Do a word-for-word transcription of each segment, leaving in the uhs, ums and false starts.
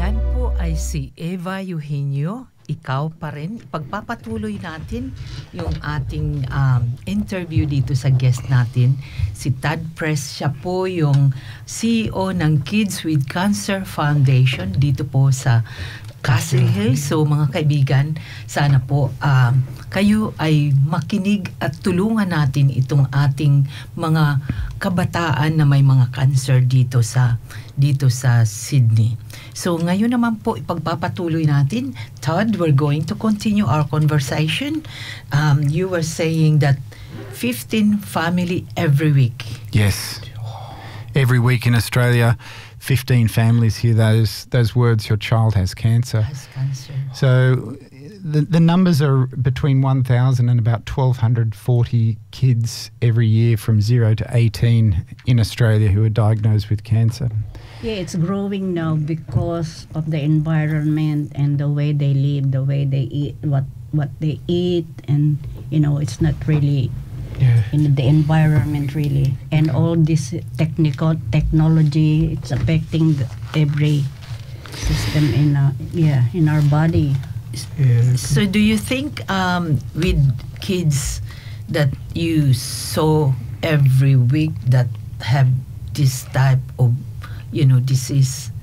Yan po ay si Eva Eugenio. Ikaw pa rin. Pagpapatuloy natin yung ating um, interview dito sa guest natin, si Todd Press. Siya po yung C E O ng Kids with Cancer Foundation dito po sa Castle Hill. So mga kaibigan, sana po um, kayo ay makinig at tulungan natin itong ating mga kabataan na may mga cancer dito sa dito sa Sydney. So ngayon naman po ipagpapatuloy natin. Todd, we're going to continue our conversation. Um, you were saying that fifteen family every week. Yes. Every week in Australia, fifteen families hear those those words, your child has cancer. Has cancer. So the, the numbers are between one thousand and about one thousand two hundred forty kids every year from zero to eighteen in Australia who are diagnosed with cancer. Yeah, it's growing now because of the environment and the way they live, the way they eat, what what they eat, and you know, it's not really Yeah. in the environment really, and all this technical technology, it's affecting the, every system in uh, yeah in our body. Yeah. So do you think um, with kids that you saw every week that have this type of, you know, disease,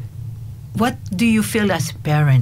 what do you feel as a parent?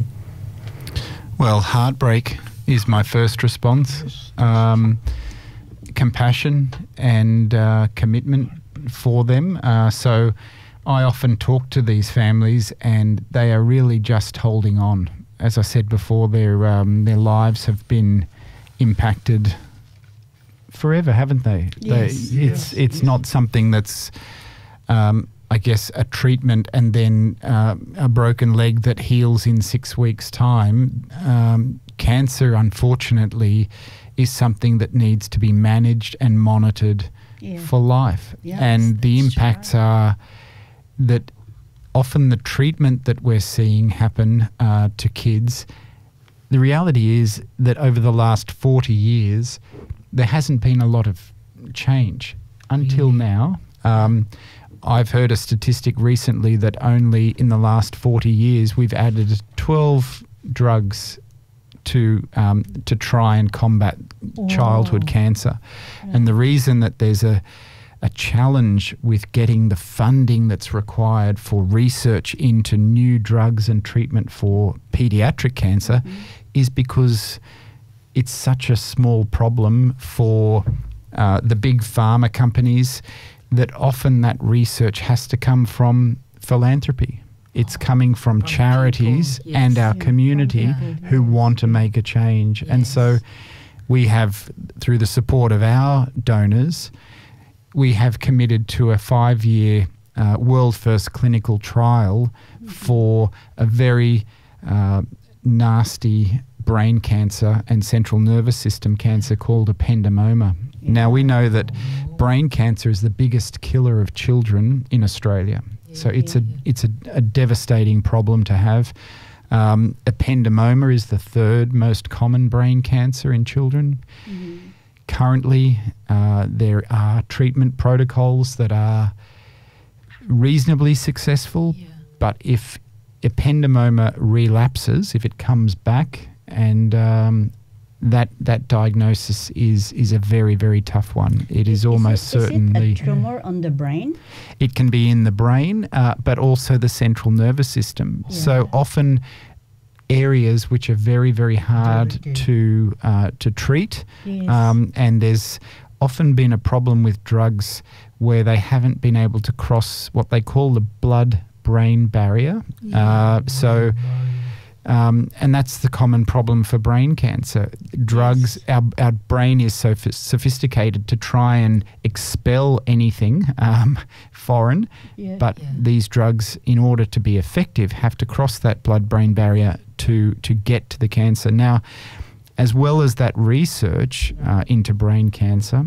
Well, heartbreak is my first response. Um, compassion and uh, commitment for them. Uh, so I often talk to these families and they are really just holding on. As I said before, their um, their lives have been impacted forever, haven't they? Yes, they it's yes, it's yes. not something that's um, I guess a treatment and then uh, a broken leg that heals in six weeks' time. Um, cancer, unfortunately, is something that needs to be managed and monitored Yeah. for life. Yes, and the that's impacts right. are that often the treatment that we're seeing happen uh, to kids, the reality is that over the last forty years, there hasn't been a lot of change until Really? now. Um, I've heard a statistic recently that only in the last forty years we've added twelve drugs to um, to try and combat childhood Wow. cancer. And the reason that there's a a challenge with getting the funding that's required for research into new drugs and treatment for pediatric cancer is because it's such a small problem for uh, the big pharma companies that often that research has to come from philanthropy. It's coming from, From charities people, yes. and our Yeah, community from people, who yes. want to make a change. And Yes. so we have, through the support of our donors, we have committed to a five-year uh, world-first clinical trial for a very uh, nasty brain cancer and central nervous system cancer called ependymoma. Now, we know that brain cancer is the biggest killer of children in Australia. So it's a it's a, a devastating problem to have. Um, ependymoma is the third most common brain cancer in children. Mhm. Currently, uh, there are treatment protocols that are reasonably successful, Yeah. but if ependymoma relapses, if it comes back, and um, that that diagnosis is is a very, very tough one. It is, Is almost it, certainly... Is it a tumor on the brain? It can be in the brain, uh, but also the central nervous system. So Yeah. often areas which are very, very hard Delicate. to uh, to treat. Yes. Um, and there's often been a problem with drugs where they haven't been able to cross what they call the blood-brain barrier. Uh, so... Um, and that's the common problem for brain cancer. Drugs, our, our brain is so f- sophisticated to try and expel anything um, foreign, Yeah. but Yeah. these drugs, in order to be effective, have to cross that blood-brain barrier to, to get to the cancer. Now, as well as that research uh, into brain cancer,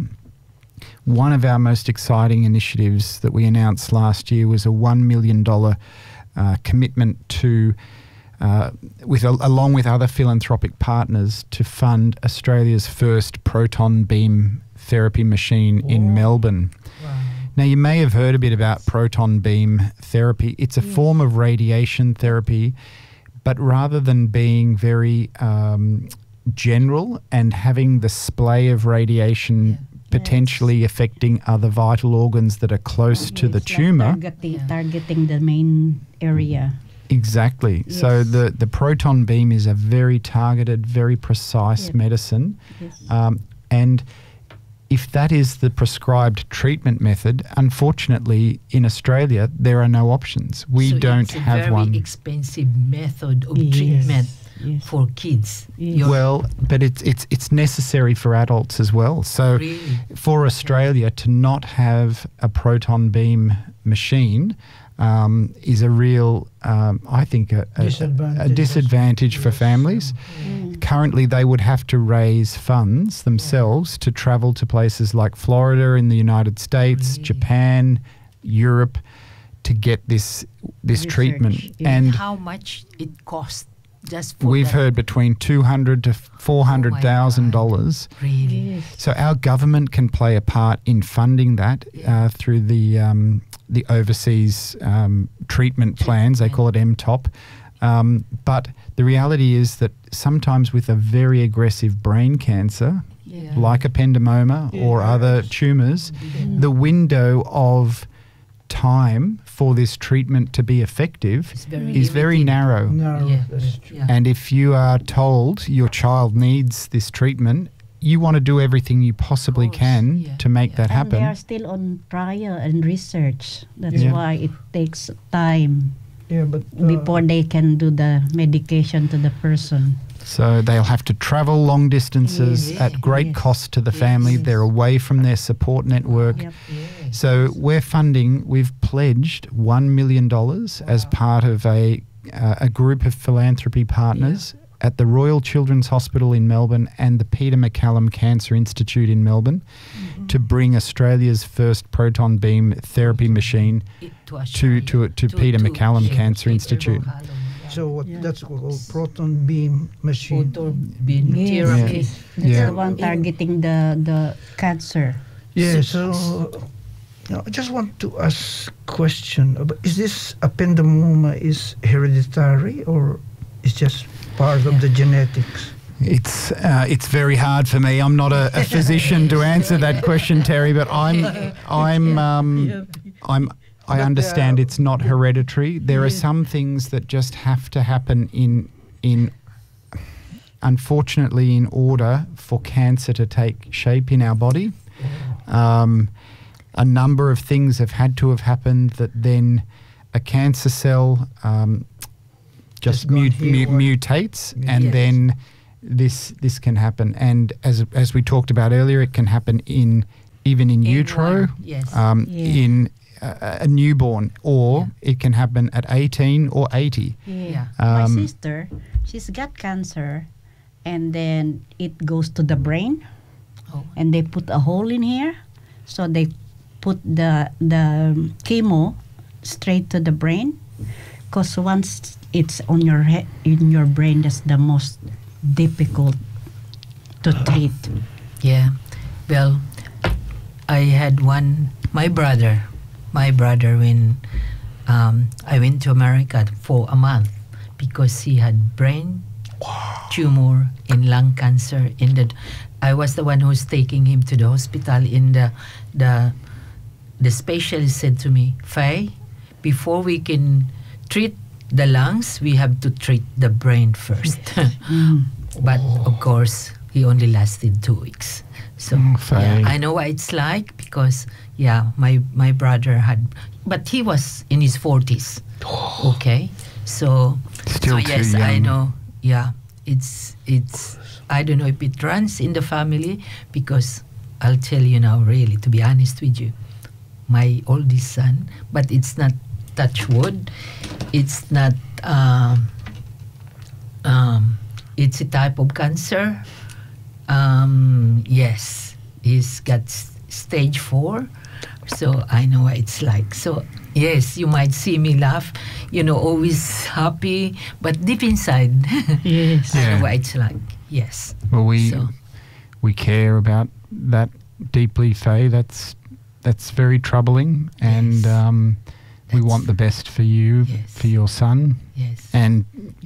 one of our most exciting initiatives that we announced last year was a one million dollars uh, commitment to Uh, with a, along with other philanthropic partners to fund Australia's first proton beam therapy machine in Oh. Melbourne. Wow. Now, you may have heard a bit about proton beam therapy. It's a form of radiation therapy, but rather than being very um, general and having the splay of radiation Yeah. potentially affecting other vital organs that are close to Yes, the like tumor. targeting, Yeah. targeting the main area. Exactly. So Yes. the, the proton beam is a very targeted, very precise Yep. medicine. Yes. Um, and if that is the prescribed treatment method, unfortunately, in Australia, there are no options. We So don't it's a have very one. expensive method of Yes. treatment Yes. for kids. Yes. You're Well, but it's it's it's necessary for adults as well. So really for Australia to not have a proton beam machine um, is a real, um, I think, a, a, a Disadvantage. disadvantage for families. Mm. Currently, they would have to raise funds themselves to travel to places like Florida in the United States, Really? Japan, Europe, to get this this Research, treatment. yeah. And how much it costs just for we've that. heard between two hundred to four hundred thousand dollars. Really? Yes. So our government can play a part in funding that uh, through the um, the overseas um, treatment plans. They call it M TOP. Um, but the reality is that sometimes with a very aggressive brain cancer, Yeah. like ependymoma or other tumours, the window of time for this treatment to be effective It's very is very limited. narrow. No, Yeah. that's true. Yeah. And if you are told your child needs this treatment, you want to do everything you possibly course, can yeah, to make yeah. that And they are happen. still on trial and research. That's Yeah. why it takes time Yeah, but uh, before they can do the medication to the person. So they'll have to travel long distances Yes, at great yes. cost to the Yes. family. They're away from their support network. Yep. Yes. So we're funding, we've pledged one million dollars as part of a, uh, a group of philanthropy partners at the Royal Children's Hospital in Melbourne and the Peter MacCallum Cancer Institute in Melbourne to bring Australia's first proton beam therapy machine It- to, Australia, to, to Peter MacCallum yeah, Cancer Peter Institute. MacCallum, yeah. so what Yeah. that's called proton beam machine. Proton beam Yes, therapy. yes. That's Yeah. the one targeting the, the cancer. Yeah, so now, I just want to ask question about, is this ependymoma is hereditary or is just part of Yeah. the genetics? It's uh, it's very hard for me. I'm not a, a physician to answer that question, Terry. But I'm I'm um, I'm I But, understand uh, it's not hereditary. There are some things that just have to happen in in unfortunately in order for cancer to take shape in our body. Um, a number of things have had to have happened that then a cancer cell um, just Just gone mut- mu- haywire. mutates, and Yes. then this this can happen. And as as we talked about earlier, it can happen in even in In utro, one, yes. um, Yeah. in a, a newborn, or it can happen at eighteen or eighty. Yeah. My Um, sister, she's got cancer, and then it goes to the brain, Oh. and they put a hole in here, so they put the the chemo straight to the brain, because once it's on your head, in your brain, that's the most difficult to treat. Yeah. Well, I had one, my brother, my brother, when um, I went to America for a month because he had brain tumor and lung cancer. In the, I was the one who's taking him to the hospital. In the, the, the specialist said to me, Faye, before we can treat the lungs, we have to treat the brain first. Mm. But of course, he only lasted two weeks. So Oh, Faye. yeah, I know what it's like because yeah, my my brother had, but he was in his forties. Okay, so Still so too yes, I young. know. Yeah, it's it's. I don't know if it runs in the family because I'll tell you now, really, to be honest with you, my oldest son, but it's not touch wood. It's not. Um, um, it's a type of cancer. Um, yes, he's got s- stage four, so I know what it's like. So yes, you might see me laugh, you know, always happy, but deep inside, Yes. I Yeah. know what it's like. Yes. Well, we So- we care about that deeply, Faye. That's that's very troubling, and Yes. um, we That's- want the best for you, Yes. for your son. Yes. And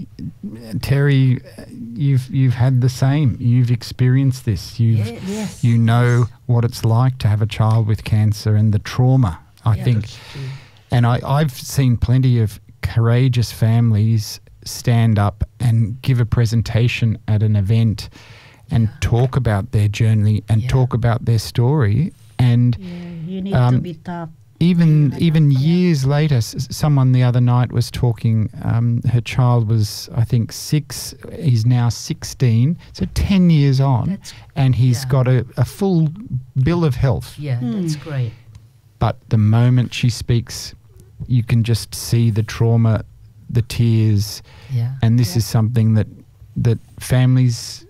Terry, you've you've had the same. You've experienced this. You've Yes. Yes. you know what it's like to have a child with cancer and the trauma. I Yeah. think, That's true. and I, I've seen plenty of courageous families stand up and give a presentation at an event and Yeah. talk about their journey and Yeah. talk about their story. And Yeah, you need to Um, be tough. even Yeah. even Yeah. years later, s- someone the other night was talking. Um, her child was, I think, six. He's now sixteen, so ten years on, That's, and he's yeah. got a, a full bill of health. yeah, Hmm. that's great. But the moment she speaks, you can just see the trauma, the tears, Yeah. and this Yeah. is something that that families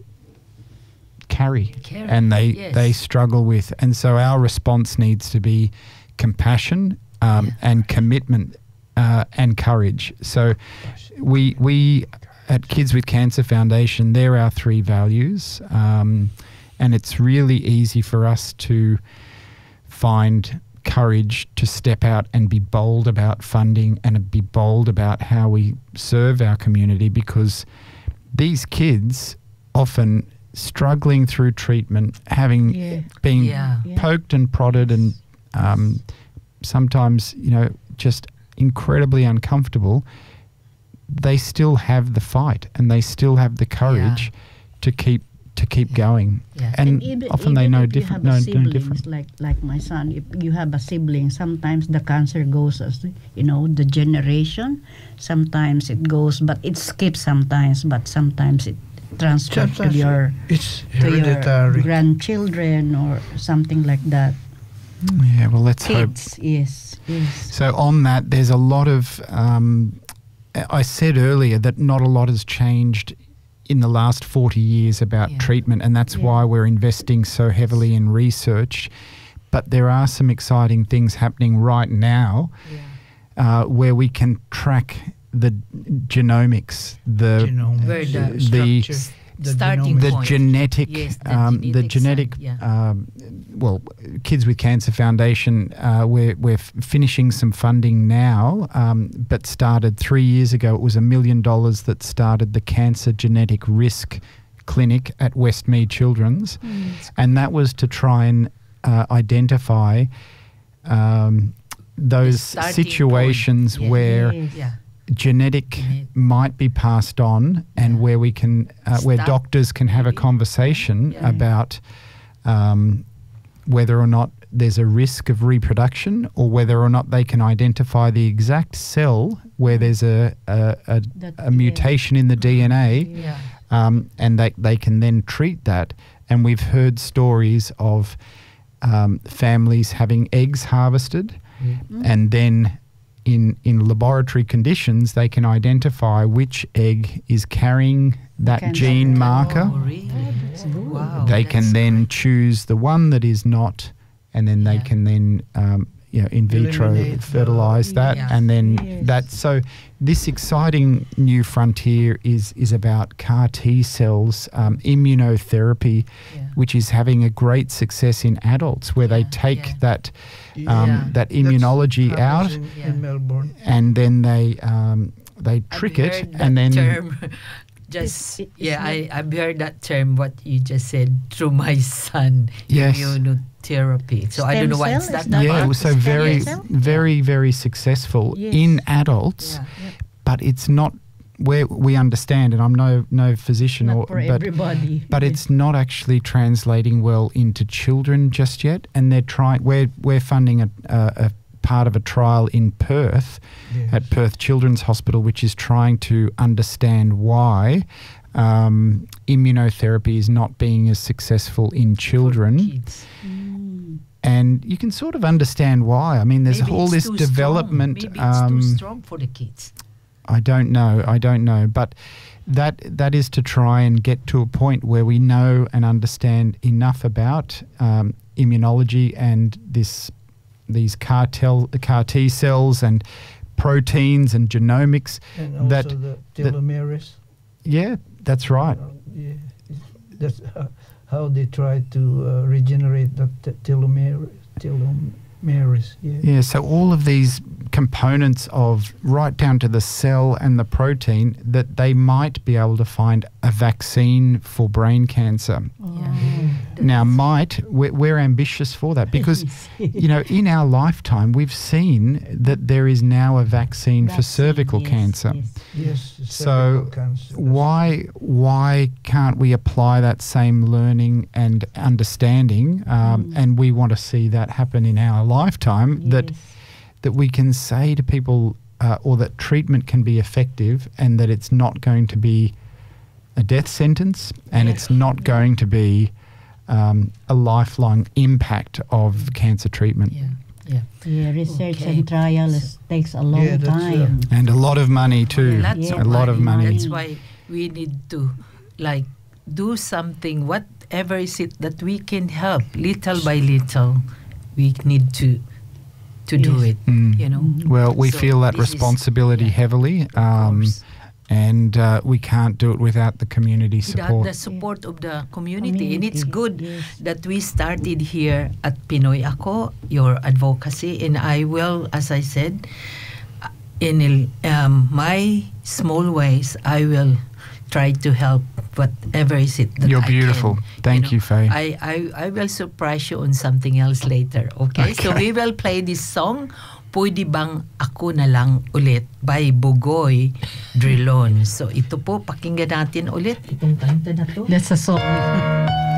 carry, Carry, and they yes. they struggle with. And so our response needs to be compassion um, Yeah. and commitment uh, and courage. So we we at Kids with Cancer Foundation, they're our three values, um, and it's really easy for us to find courage to step out and be bold about funding and be bold about how we serve our community, because these kids often struggling through treatment, having Yeah. being Yeah. Yeah. poked and prodded, and um, sometimes, you know, just incredibly uncomfortable, they still have the fight and they still have the courage to keep to keep Yeah. going. Yeah. And, even, often they even know if different, you no, have a no siblings, different. like like my son, if you have a sibling, sometimes the cancer goes as, you know, the generation. Sometimes it goes, but it skips sometimes, but sometimes it transfers to Sometimes your it's to your hereditary. grandchildren or something like that. Yeah, well, let's hope. Kids, yes, yes. So on that, there's a lot of. Um, I said earlier that not a lot has changed in the last forty years about Yeah. treatment, and that's Yeah. why we're investing so heavily in research. But there are some exciting things happening right now Yeah. uh, where we can track the genomics, the Genome, Where the- the- structure, the starting genomics. the point. genetic, Yes, the um, the genetic genetic. side, yeah. Um, well, Kids with Cancer Foundation, uh, we're we're f- finishing some funding now, um, but started three years ago. It was a million dollars that started the Cancer Genetic Risk Clinic at Westmead Children's, and that was to try and uh, identify um, those starting situations point. Yeah. where Yes. Yeah. genetic Genetic. might be passed on, and Yeah. where we can, uh, where Start doctors can have a maybe. conversation Yeah. about um, whether or not there's a risk of reproduction, or whether or not they can identify the exact cell where there's a a, a, That- a mutation in the D N A, Yeah. um, and they they can then treat that. And we've heard stories of um, families having eggs harvested, and then in in laboratory conditions they can identify which egg is carrying that Cancer. gene Oh, marker. Oh, really? Wow. They that's can then great. choose the one that is not, and then they Yeah. can then um, you know, in vitro Eliminate the- fertilize that, Yeah. and then Yes. that. So this exciting new frontier is is about C A R T cells, um, immunotherapy, Yeah. which is having a great success in adults, where they Yeah, take yeah. that um, Yeah. that That's immunology happens out, in, Yeah. in Melbourne. and then they um, they I've trick it, heard and that then term. It's- Just it's yeah, not- I I've heard that term. What you just said through my son. Yes. Immunotherapy. So I don't know Stem what's cell, that is that yeah, about. it was so Stem very cell? very very successful Yes. in adults. Yeah. But it's not where we understand, and I'm no no physician, Not or for but everybody. but it's not actually translating well into children just yet. And they're trying. We're we're funding a, a, a part of a trial in Perth Yes. at Perth Children's Hospital, which is trying to understand why um, immunotherapy is not being as successful in children. Kids. Mm. And you can sort of understand why. I mean, there's Maybe all it's this too development. Strong. Maybe it's um, too strong for the kids. I don't know. I don't know. But that that is to try and get to a point where we know and understand enough about um, immunology and this these cartel, C A R T cells and proteins and genomics. And also that- the that- telomeres. Yeah, that's right. Uh, yeah, it's- that's how, how they try to uh, regenerate the t- telomere, telom, Mary's, yeah. Yeah, so all of these components of right down to the cell and the protein, that they might be able to find a vaccine for brain cancer. Yeah. Now, might, we're, we're ambitious for that because, you know, in our lifetime, we've seen that there is now a vaccine, for Vaccine, cervical yes, cancer. yes. Yes, So cervical cancer. That's- why why can't we apply that same learning and understanding? Um, Mm. And we want to see that happen in our lifetime. That Yes. that we can say to people, uh, or that treatment can be effective, and that it's not going to be a death sentence, and Yeah. it's not going to be um, a lifelong impact of cancer treatment. Yeah. Yeah. Yeah, research Okay. and trials takes a long Yeah, that's, uh, time. And a lot of money too. Lots Yeah. A lot of money. That's why we need to like do something, whatever is it that we can help, little by little. We need to to do Yes. it. Mm. You know. Well, we So feel that this is- responsibility yeah, heavily, of um, course. and uh, we can't do it without the community Without support. the support of the community. And it's good Community, yes. that we started here at Pinoy Ako, your advocacy, and I will, as I said, uh, in um, my small ways, I will try to help whatever is it that You're I beautiful. can. Thank you, know. Faye. I, I, I will surprise you on something else later, okay? So Okay. we will play this song, Pwede Bang Ako Na Lang Ulit, by Bugoy Drilon. So ito po, pakinggan natin ulit itong kanta na to. That's a song.